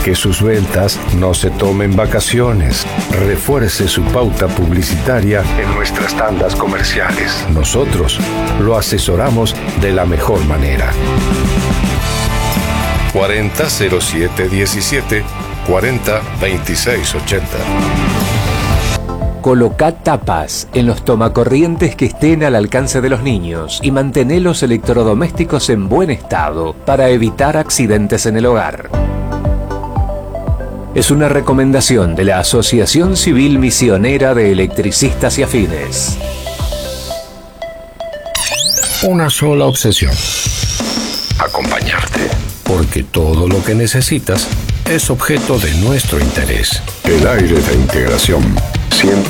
que sus ventas no se tomen vacaciones. Refuerce su pauta publicitaria en nuestras tandas comerciales. Nosotros lo asesoramos de la mejor manera. 400717 402680. Colocá tapas en los tomacorrientes que estén al alcance de los niños y mantené los electrodomésticos en buen estado para evitar accidentes en el hogar. Es una recomendación de la Asociación Civil Misionera de Electricistas y Afines. Una sola obsesión: acompañarte. Porque todo lo que necesitas es objeto de nuestro interés. El aire de integración 100%.